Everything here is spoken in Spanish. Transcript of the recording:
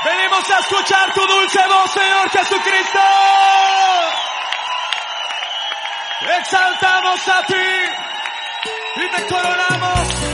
Venimos a escuchar tu dulce voz, Señor Jesucristo. Exaltamos a ti y te coronamos.